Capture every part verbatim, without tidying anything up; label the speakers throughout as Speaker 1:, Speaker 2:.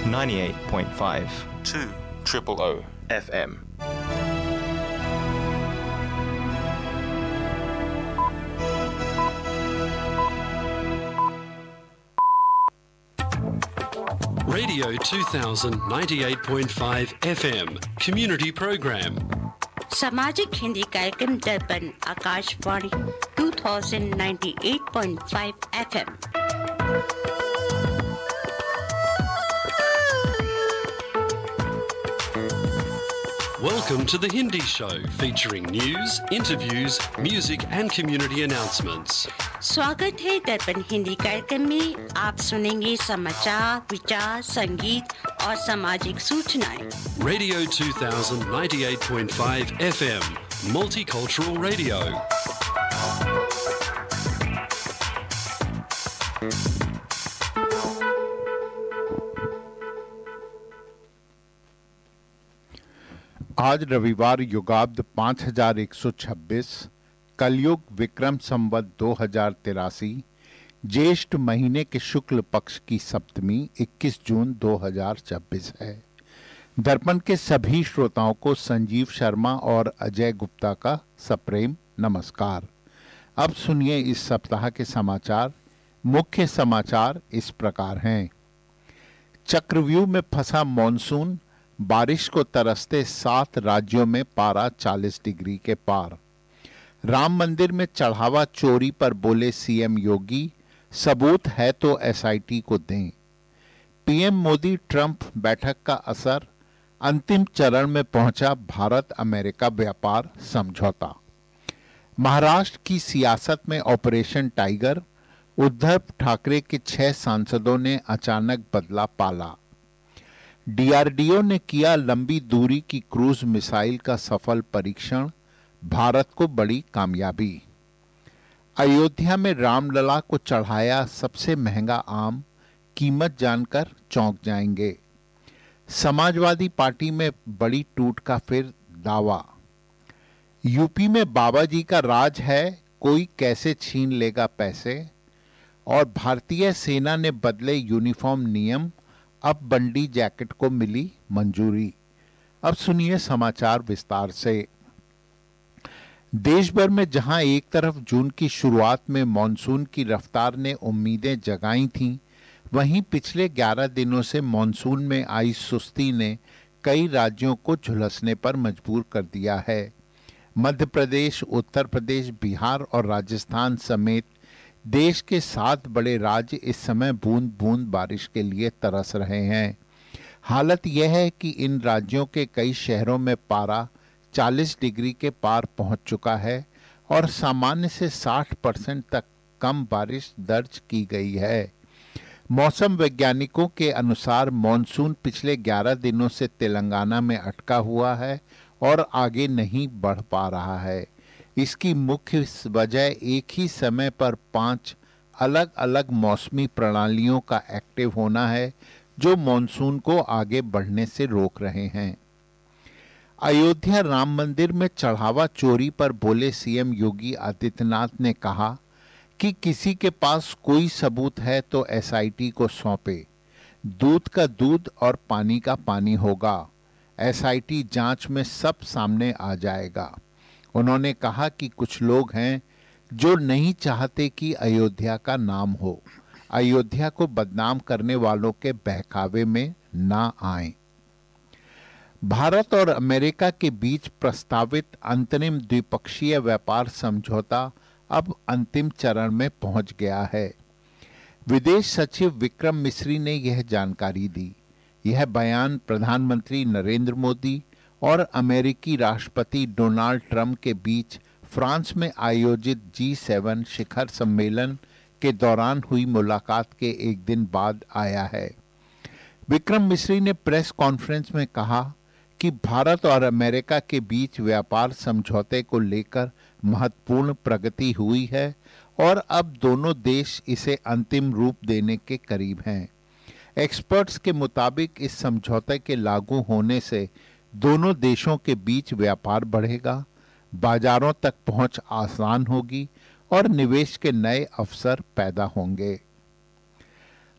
Speaker 1: ninety-eight point five
Speaker 2: two
Speaker 1: Triple O F M.
Speaker 3: Radio two thousand ninety-eight point five F M Community Program.
Speaker 4: सामाजिक हिंदी कार्यक्रम दर्पण Akashvani two thousand ninety-eight point five F M.
Speaker 3: Welcome to the Hindi Show, featuring news, interviews, music and community announcements.
Speaker 4: स्वागत है दर्पण हिंदी कार्यक्रम में। आप सुनेंगे समाचार, विचार, संगीत और सामाजिक सूचनाएं।
Speaker 3: Radio two thousand ninety-eight point five F M, Multicultural Radio.
Speaker 5: आज रविवार युगाब्द पाँच हजार एक सौ छब्बीस, कलयुग विक्रम संवत दो हजार तिरासी, ज्येष्ठ महीने के शुक्ल पक्ष की सप्तमी इक्कीस जून दो हजार छब्बीस है। दर्पण के सभी श्रोताओं को संजीव शर्मा और अजय गुप्ता का सप्रेम नमस्कार। अब सुनिए इस सप्ताह के समाचार। मुख्य समाचार इस प्रकार हैं। चक्रव्यूह में फंसा मॉनसून, बारिश को तरसते सात राज्यों में पारा चालीस डिग्री के पार। राम मंदिर में चढ़ावा चोरी पर बोले सीएम योगी, सबूत है तो एसआईटी को दें। पीएम मोदी ट्रंप बैठक का असर, अंतिम चरण में पहुंचा भारत अमेरिका व्यापार समझौता। महाराष्ट्र की सियासत में ऑपरेशन टाइगर, उद्धव ठाकरे के छह सांसदों ने अचानक बदला पाला। डीआरडीओ ने किया लंबी दूरी की क्रूज मिसाइल का सफल परीक्षण, भारत को बड़ी कामयाबी। अयोध्या में रामलला को चढ़ाया सबसे महंगा आम, कीमत जानकर चौंक जाएंगे। समाजवादी पार्टी में बड़ी टूट का फिर दावा। यूपी में बाबा जी का राज है, कोई कैसे छीन लेगा पैसे। और भारतीय सेना ने बदले यूनिफॉर्म नियम, अब बंडी जैकेट को मिली मंजूरी। अब सुनिए समाचार विस्तार से। देश भर में जहां एक तरफ जून की शुरुआत में मॉनसून की रफ्तार ने उम्मीदें जगाई थीं, वहीं पिछले ग्यारह दिनों से मॉनसून में आई सुस्ती ने कई राज्यों को झुलसने पर मजबूर कर दिया है। मध्य प्रदेश, उत्तर प्रदेश, बिहार और राजस्थान समेत देश के सात बड़े राज्य इस समय बूंद बूंद बारिश के लिए तरस रहे हैं। हालत यह है कि इन राज्यों के कई शहरों में पारा चालीस डिग्री के पार पहुंच चुका है और सामान्य से साठ परसेंट तक कम बारिश दर्ज की गई है। मौसम वैज्ञानिकों के अनुसार मॉनसून पिछले ग्यारह दिनों से तेलंगाना में अटका हुआ है और आगे नहीं बढ़ पा रहा है। इसकी मुख्य वजह एक ही समय पर पांच अलग अलग मौसमी प्रणालियों का एक्टिव होना है, जो मॉनसून को आगे बढ़ने से रोक रहे हैं। अयोध्या राम मंदिर में चढ़ावा चोरी पर बोले सीएम योगी आदित्यनाथ ने कहा कि किसी के पास कोई सबूत है तो एसआईटी को सौंपे। दूध का दूध और पानी का पानी होगा। एसआईटी जांच में सब सामने आ जाएगा। उन्होंने कहा कि कुछ लोग हैं जो नहीं चाहते कि अयोध्या का नाम हो। अयोध्या को बदनाम करने वालों के बहकावे में ना आएं। भारत और अमेरिका के बीच प्रस्तावित अंतरिम द्विपक्षीय व्यापार समझौता अब अंतिम चरण में पहुंच गया है। विदेश सचिव विक्रम मिस्री ने यह जानकारी दी। यह बयान प्रधानमंत्री नरेंद्र मोदी और अमेरिकी राष्ट्रपति डोनाल्ड ट्रंप के बीच फ्रांस में आयोजित जी सेवन शिखर सम्मेलन के दौरान हुई मुलाकात के एक दिन बाद आया है। विक्रम मिस्री ने प्रेस कॉन्फ्रेंस में कहा कि भारत और अमेरिका के बीच व्यापार समझौते को लेकर महत्वपूर्ण प्रगति हुई है और अब दोनों देश इसे अंतिम रूप देने के करीब हैं। एक्सपर्ट्स के मुताबिक इस समझौते के लागू होने से दोनों देशों के बीच व्यापार बढ़ेगा, बाजारों तक पहुंच आसान होगी और निवेश के नए अवसर पैदा होंगे।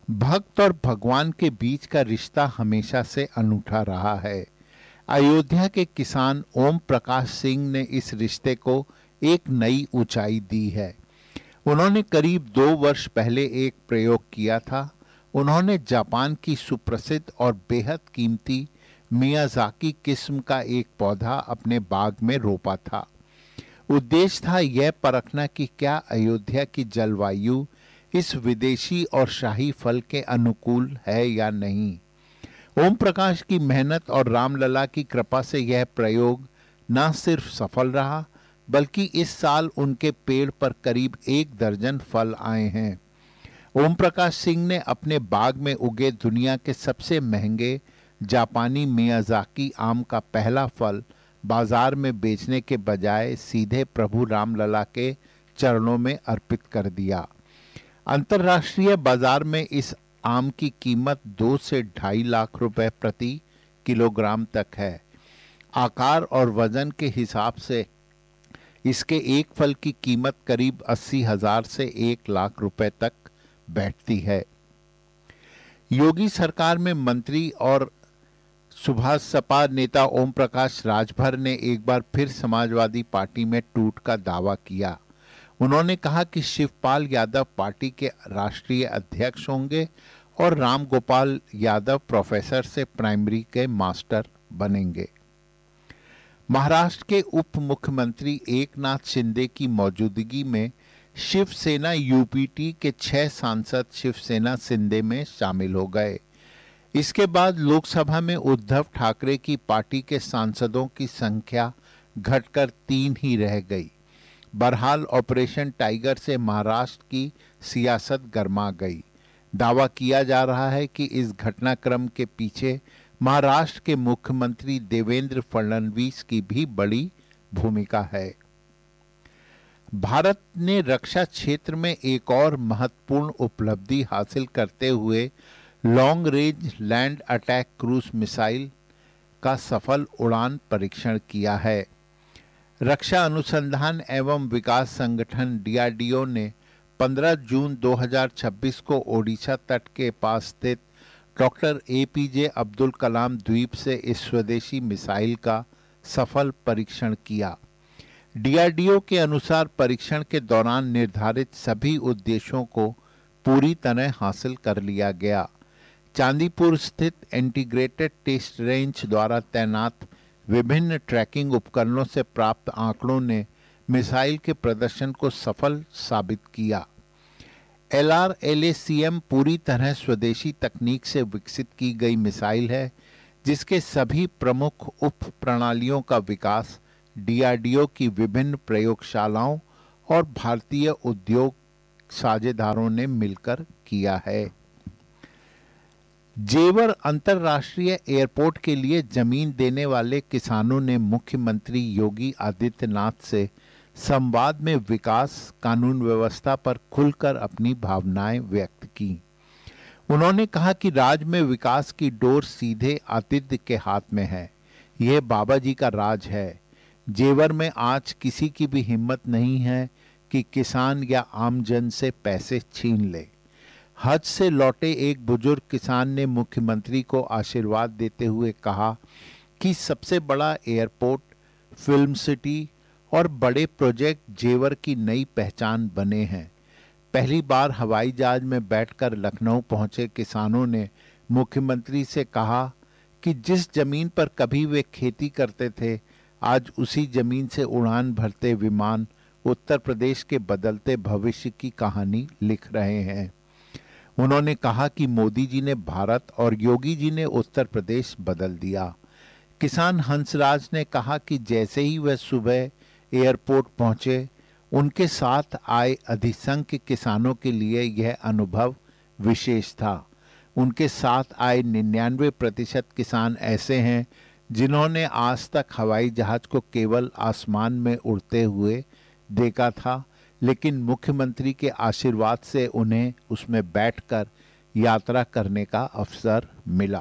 Speaker 5: भक्त और भगवान के बीच का रिश्ता हमेशा से अनूठा रहा है। अयोध्या के किसान ओम प्रकाश सिंह ने इस रिश्ते को एक नई ऊंचाई दी है। उन्होंने करीब दो वर्ष पहले एक प्रयोग किया था। उन्होंने जापान की सुप्रसिद्ध और बेहद कीमती मियाजाकी किस्म का एक पौधा अपने बाग में रोपा था। उद्देश्य था यह परखना कि क्या अयोध्या की जलवायु इस विदेशी और शाही फल के अनुकूल है या नहीं। ओम प्रकाश की मेहनत और रामलला की कृपा से यह प्रयोग न सिर्फ सफल रहा, बल्कि इस साल उनके पेड़ पर करीब एक दर्जन फल आए हैं। ओम प्रकाश सिंह ने अपने बाग में उगे दुनिया के सबसे महंगे जापानी मियाजाकी आम का पहला फल बाजार में बेचने के बजाय सीधे प्रभु रामलला के चरणों में अर्पित कर दिया। अंतर्राष्ट्रीय बाजार में इस आम की कीमत दो से ढाई लाख रुपए प्रति किलोग्राम तक है। आकार और वजन के हिसाब से इसके एक फल की कीमत करीब अस्सी हजार से एक लाख रुपए तक बैठती है। योगी सरकार में मंत्री और सुभाष सपा नेता ओम प्रकाश राजभर ने एक बार फिर समाजवादी पार्टी में टूट का दावा किया। उन्होंने कहा कि शिवपाल यादव पार्टी के राष्ट्रीय अध्यक्ष होंगे और राम गोपाल यादव प्रोफेसर से प्राइमरी के मास्टर बनेंगे। महाराष्ट्र के उप मुख्यमंत्री एकनाथ शिंदे की मौजूदगी में शिवसेना यूपीटी के छह सांसद शिवसेना शिंदे में शामिल हो गए। इसके बाद लोकसभा में उद्धव ठाकरे की पार्टी के सांसदों की संख्या घटकर तीन ही रह गई। बहरहाल ऑपरेशन टाइगर से महाराष्ट्र की सियासत गरमा गई। दावा किया जा रहा है कि इस घटनाक्रम के पीछे महाराष्ट्र के मुख्यमंत्री देवेंद्र फडणवीस की भी बड़ी भूमिका है। भारत ने रक्षा क्षेत्र में एक और महत्वपूर्ण उपलब्धि हासिल करते हुए long range land attack cruise missile का सफल उड़ान परीक्षण किया है। रक्षा अनुसंधान एवं विकास संगठन डी आर डी ओ ने पंद्रह जून दो हज़ार छब्बीस को ओडिशा तट के पास स्थित डॉक्टर ए पी जे अब्दुल कलाम द्वीप से इस स्वदेशी मिसाइल का सफल परीक्षण किया। डी आर डी ओ के अनुसार परीक्षण के दौरान निर्धारित सभी उद्देश्यों को पूरी तरह हासिल कर लिया गया। चांदीपुर स्थित इंटीग्रेटेड टेस्ट रेंज द्वारा तैनात विभिन्न ट्रैकिंग उपकरणों से प्राप्त आंकड़ों ने मिसाइल के प्रदर्शन को सफल साबित किया। L R L A C M पूरी तरह स्वदेशी तकनीक से विकसित की गई मिसाइल है, जिसके सभी प्रमुख उप प्रणालियों का विकास डी आर डी ओ की विभिन्न प्रयोगशालाओं और भारतीय उद्योग साझेदारों ने मिलकर किया है। जेवर अंतर्राष्ट्रीय एयरपोर्ट के लिए जमीन देने वाले किसानों ने मुख्यमंत्री योगी आदित्यनाथ से संवाद में विकास कानून व्यवस्था पर खुलकर अपनी भावनाएं व्यक्त की। उन्होंने कहा कि राज्य में विकास की डोर सीधे आदित्य के हाथ में है। यह बाबा जी का राज है। जेवर में आज किसी की भी हिम्मत नहीं है कि किसान या आमजन से पैसे छीन ले। हज से लौटे एक बुजुर्ग किसान ने मुख्यमंत्री को आशीर्वाद देते हुए कहा कि सबसे बड़ा एयरपोर्ट, फिल्म सिटी और बड़े प्रोजेक्ट जेवर की नई पहचान बने हैं। पहली बार हवाई जहाज में बैठकर लखनऊ पहुंचे किसानों ने मुख्यमंत्री से कहा कि जिस जमीन पर कभी वे खेती करते थे, आज उसी जमीन से उड़ान भरते विमान उत्तर प्रदेश के बदलते भविष्य की कहानी लिख रहे हैं। उन्होंने कहा कि मोदी जी ने भारत और योगी जी ने उत्तर प्रदेश बदल दिया। किसान हंसराज ने कहा कि जैसे ही वह सुबह एयरपोर्ट पहुंचे, उनके साथ आए अधिसंख्य किसानों के लिए यह अनुभव विशेष था। उनके साथ आए निन्यानवे प्रतिशत किसान ऐसे हैं जिन्होंने आज तक हवाई जहाज को केवल आसमान में उड़ते हुए देखा था, लेकिन मुख्यमंत्री के आशीर्वाद से उन्हें उसमें बैठकर यात्रा करने का अवसर मिला।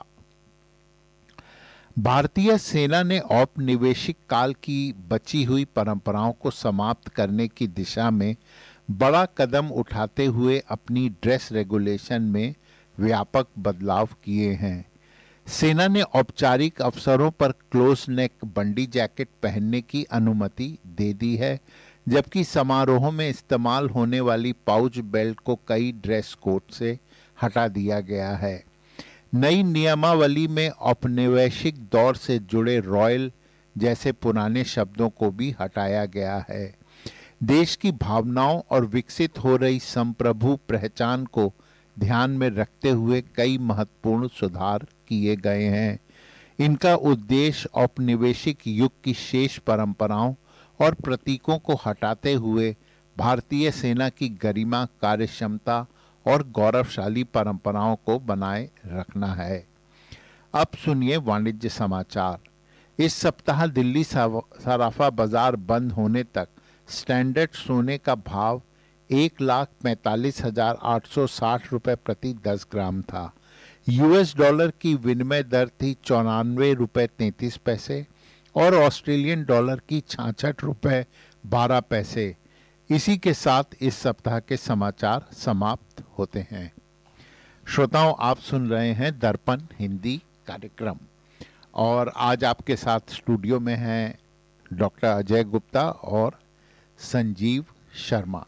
Speaker 5: भारतीय सेना ने औपनिवेशिक काल की बची हुई परंपराओं को समाप्त करने की दिशा में बड़ा कदम उठाते हुए अपनी ड्रेस रेगुलेशन में व्यापक बदलाव किए हैं। सेना ने औपचारिक अवसरों पर क्लोज नेक बंडी जैकेट पहनने की अनुमति दे दी है, जबकि समारोहों में इस्तेमाल होने वाली पाउच बेल्ट को कई ड्रेस कोड से हटा दिया गया है। नई नियमावली में औपनिवेशिक दौर से जुड़े रॉयल जैसे पुराने शब्दों को भी हटाया गया है। देश की भावनाओं और विकसित हो रही संप्रभु पहचान को ध्यान में रखते हुए कई महत्वपूर्ण सुधार किए गए हैं। इनका उद्देश्य औपनिवेशिक युग की शेष परंपराओं और प्रतीकों को हटाते हुए भारतीय सेना की गरिमा, कार्यक्षमता और गौरवशाली परंपराओं को बनाए रखना है। अब सुनिए वाणिज्य समाचार। इस सप्ताह दिल्ली सराफा बाजार बंद होने तक स्टैंडर्ड सोने का भाव एक लाख पैंतालीस हजार आठ सौ साठ रुपये प्रति दस ग्राम था। यूएस डॉलर की विनिमय दर थी चौरानवे रुपये तैंतीस पैसे और ऑस्ट्रेलियन डॉलर की छाछठ रुपये बारह पैसे। इसी के साथ इस सप्ताह के समाचार समाप्त होते हैं। श्रोताओं, आप सुन रहे हैं दर्पण हिंदी कार्यक्रम और आज आपके साथ स्टूडियो में हैं डॉक्टर अजय गुप्ता और संजीव शर्मा।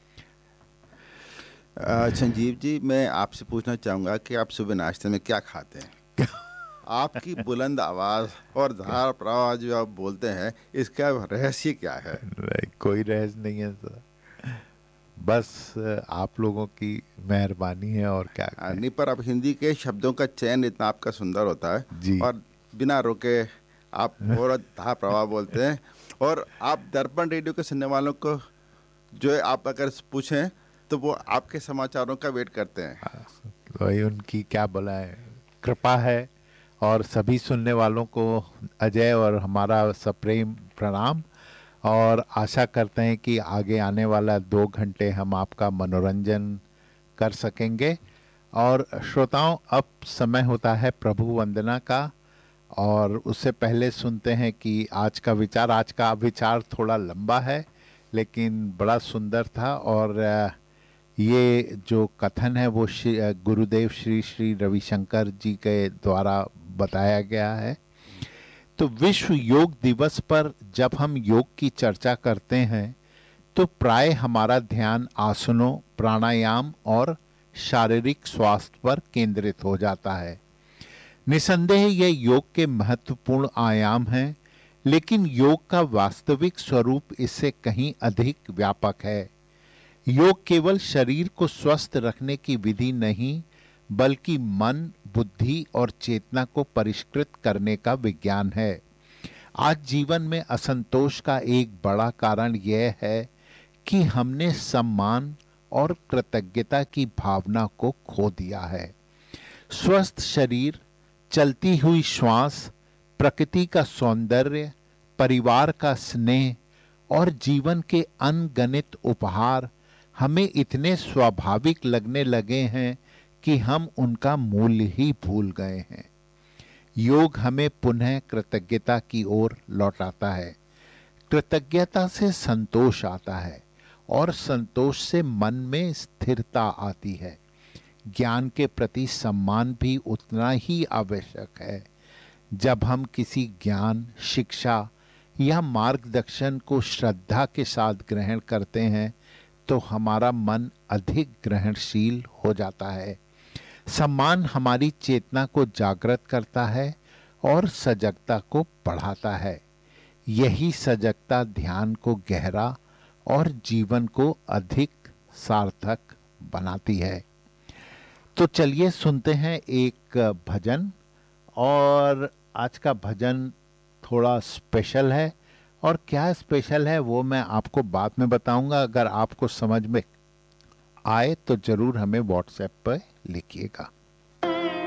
Speaker 2: संजीव जी, मैं आपसे पूछना चाहूँगा कि आप सुबह नाश्ते में क्या खाते हैं? आपकी बुलंद आवाज़ और धार प्रवाह जो आप बोलते हैं, इसका रहस्य क्या है?
Speaker 5: कोई रहस्य नहीं है सर, बस आप लोगों की मेहरबानी है और क्या।
Speaker 2: नहीं, पर आप हिंदी के शब्दों का चयन इतना आपका सुंदर होता है
Speaker 5: जी।
Speaker 2: और बिना रोके आप और धार प्रवाह बोलते हैं। और आप दर्पण रेडियो के सुनने वालों को जो आप अगर पूछें तो वो आपके समाचारों का वेट करते हैं।
Speaker 5: वही उनकी क्या बोला है, कृपा है। और सभी सुनने वालों को अजय और हमारा सप्रेम प्रणाम और आशा करते हैं कि आगे आने वाला दो घंटे हम आपका मनोरंजन कर सकेंगे। और श्रोताओं, अब समय होता है प्रभु वंदना का और उससे पहले सुनते हैं कि आज का विचार। आज का विचार थोड़ा लंबा है लेकिन बड़ा सुंदर था और ये जो कथन है वो गुरुदेव श्री श्री रविशंकर जी के द्वारा बताया गया है। तो विश्व योग दिवस पर जब हम योग की चर्चा करते हैं तो प्राय हमारा ध्यान आसनों, प्राणायाम और शारीरिक स्वास्थ्य पर केंद्रित हो जाता है। निसंदेह ये योग के महत्वपूर्ण आयाम हैं, लेकिन योग का वास्तविक स्वरूप इससे कहीं अधिक व्यापक है। योग केवल शरीर को स्वस्थ रखने की विधि नहीं, बल्कि मन, बुद्धि और चेतना को परिष्कृत करने का विज्ञान है। आज जीवन में असंतोष का एक बड़ा कारण यह है कि हमने सम्मान और कृतज्ञता की भावना को खो दिया है। स्वस्थ शरीर, चलती हुई श्वास, प्रकृति का सौंदर्य, परिवार का स्नेह और जीवन के अनगणित उपहार हमें इतने स्वाभाविक लगने लगे हैं कि हम उनका मूल्य ही भूल गए हैं। योग हमें पुनः कृतज्ञता की ओर लौटाता है। कृतज्ञता से संतोष आता है और संतोष से मन में स्थिरता आती है। ज्ञान के प्रति सम्मान भी उतना ही आवश्यक है। जब हम किसी ज्ञान, शिक्षा या मार्गदर्शन को श्रद्धा के साथ ग्रहण करते हैं तो हमारा मन अधिक ग्रहणशील हो जाता है। सम्मान हमारी चेतना को जागृत करता है और सजगता को बढ़ाता है। यही सजगता ध्यान को गहरा और जीवन को अधिक सार्थक बनाती है। तो चलिए सुनते हैं एक भजन, और आज का भजन थोड़ा स्पेशल है और क्या स्पेशल है वो मैं आपको बाद में बताऊंगा। अगर आपको समझ में आए तो जरूर हमें व्हाट्सएप पर लिखिएगा।